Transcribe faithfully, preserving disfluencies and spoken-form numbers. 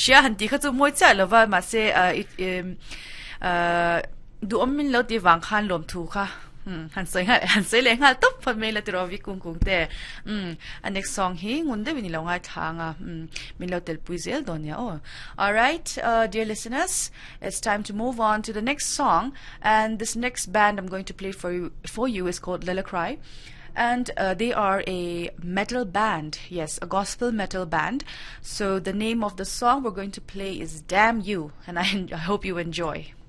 share hanti kha chu moi cha lova ma se it uh du om min lo ti wang khan lom thu kha Hmm, han say nga han say le nga top pa me la tiro vi kung kung te. Hmm, a next song hi ngunde vini lo nga thanga. Hmm, min lo tel puizel donya oh. All right, uh, dear listeners, it's time to move on to the next song, and this next band I'm going to play for you for you is called Lila Cry. And uh, they are a metal band, yes, a gospel metal band. So the name of the song we're going to play is Damn You, and I, I hope you enjoy.